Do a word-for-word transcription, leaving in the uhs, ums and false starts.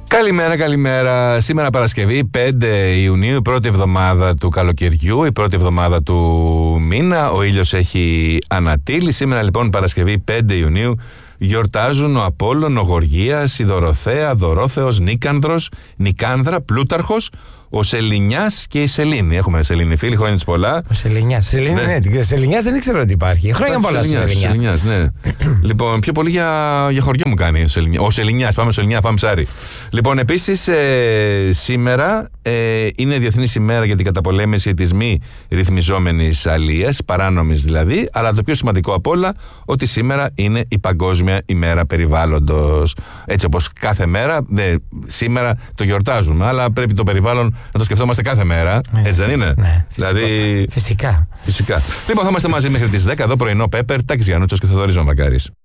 Καλημέρα, καλημέρα. Σήμερα Παρασκευή πέντε Ιουνίου, η πρώτη εβδομάδα του καλοκαιριού, η πρώτη εβδομάδα του μήνα. Ο ήλιος έχει ανατείλει. Σήμερα λοιπόν Παρασκευή πέντε Ιουνίου γιορτάζουν ο Απόλλων, ο Γοργίας, η Δωροθέα, Δωρόθεος, Νίκανδρος, Νικάνδρα, Πλούταρχος, ο Σελινιάς και η Σελήνη. Έχουμε Σελήνη, φίλοι, χρόνια της πολλά. Ο Σελινιάς. Σελήνη, ναι, ναι, Σελινιάς δεν ήξερα ότι υπάρχει. Χρόνια πολλά στο Σελινιάς. Ναι. Λοιπόν, πιο πολύ για, για χωριό μου κάνει ο Σελινιάς. Ο Σελινιάς, πάμε στο Σελινιά, πάμε ψάρι. Λοιπόν, επίσης ε, σήμερα ε, είναι Διεθνής ημέρα για την καταπολέμηση της μη ρυθμιζόμενης αλίας, παράνομης δηλαδή, αλλά το πιο σημαντικό απ' όλα, ότι σήμερα είναι η Παγκόσμια ημέρα περιβάλλοντος. Έτσι όπως κάθε μέρα, δε, σήμερα το γιορτάζουμε, αλλά πρέπει το περιβάλλον να το σκεφτόμαστε κάθε μέρα. Ναι, έτσι δεν είναι? Ναι, δηλαδή... φυσικά. Φυσικά. Λοιπόν, θα είμαστε μαζί μέχρι τις δέκα εδώ πρωινό Πέπερ, Τάκης Γιαννούτσος και Θοδωρής Μαμακάρης.